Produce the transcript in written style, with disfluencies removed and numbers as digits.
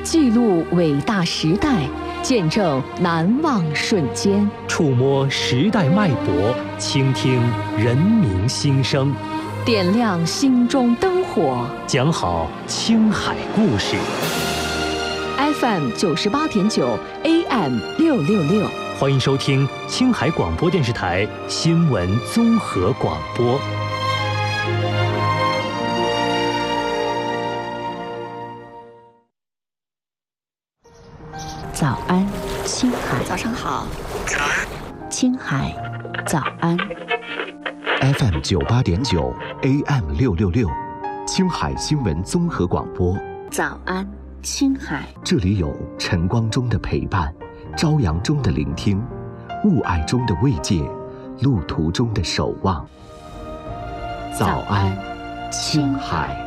记录伟大时代，见证难忘瞬间， 触摸时代脉搏，倾听人民心声， 点亮心中灯火， 讲好青海故事。 FM 98.9 AM 666， 欢迎收听青海广播电视台新闻综合广播。 早安，青海。 早上好。 青海，早安。 FM 98.9 AM 666，青海新闻综合广播。 早安，青海。 这里有晨光中的陪伴，朝阳中的聆听，雾霭中的慰藉，路途中的守望。早安，青海。